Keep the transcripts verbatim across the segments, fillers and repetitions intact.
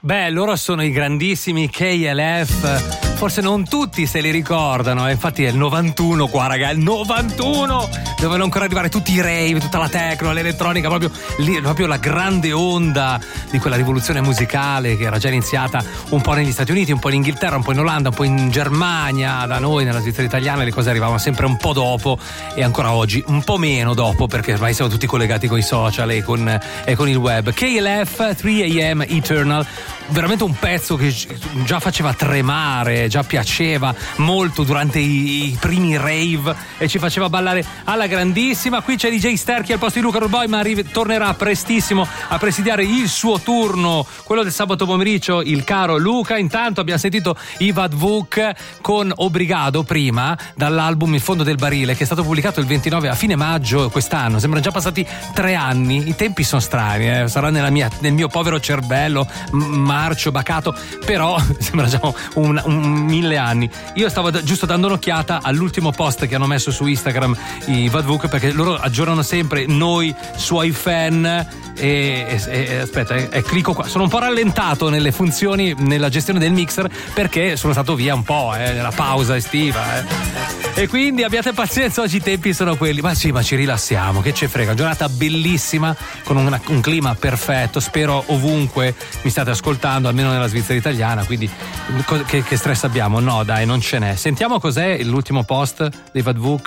Beh, loro sono i grandissimi K L F, forse non tutti se li ricordano, eh. Infatti è il novantuno qua, raga, il novantuno! Dovevano ancora arrivare tutti i rave, tutta la techno, l'elettronica, proprio, lì, proprio la grande onda di quella rivoluzione musicale che era già iniziata un po' negli Stati Uniti, un po' in Inghilterra, un po' in Olanda, un po' in Germania, da noi nella Svizzera italiana le cose arrivavano sempre un po' dopo e ancora oggi un po' meno dopo, perché ormai siamo tutti collegati con i social e con, e con il web. K L F, tre a m Eternal, veramente un pezzo che già faceva tremare, già piaceva molto durante i, i primi rave e ci faceva ballare alla grandissima. Qui c'è D J Sterchi al posto di Luca Ruboy, ma arri- tornerà prestissimo a presidiare il suo turno, quello del sabato pomeriggio, il caro Luca. Intanto abbiamo sentito Ivad Vuk con Obrigado prima, dall'album Il fondo del barile, che è stato pubblicato il ventinove a fine maggio quest'anno. Sembrano già passati tre anni, i tempi sono strani, eh. Sarà nella mia, nel mio povero cervello m- marcio, bacato, però sembra già un, un mille anni. Io stavo da, giusto dando un'occhiata all'ultimo post che hanno messo su Instagram i Vadvuk, perché loro aggiornano sempre noi suoi fan e, e, e aspetta, e, e clicco qua. Sono un po' rallentato nelle funzioni, nella gestione del mixer, perché sono stato via un po' eh, nella pausa estiva eh. E quindi abbiate pazienza, oggi i tempi sono quelli. Ma sì, ma ci rilassiamo, che ce frega. Giornata bellissima con una, un clima perfetto. Spero ovunque mi state ascoltando, almeno nella Svizzera italiana. Quindi che, che stress abbiamo? No, dai, non ce n'è. Sentiamo cos'è l'ultimo post dei Vadvuk.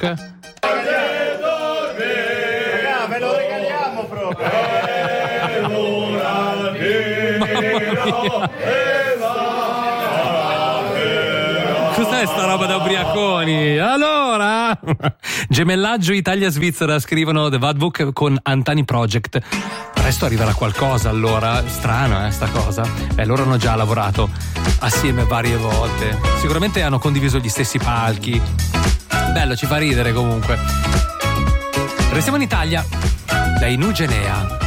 Ve lo regaliamo proprio. Cos'è sta roba da ubriaconi? Allora, gemellaggio Italia-Svizzera, scrivono The Vadvuk con Antani Project. Presto arriverà qualcosa, allora. Strano, eh, sta cosa. Eh, loro hanno già lavorato assieme varie volte. Sicuramente hanno condiviso gli stessi palchi. Bello, ci fa ridere comunque. Restiamo in Italia. Da Inugenea.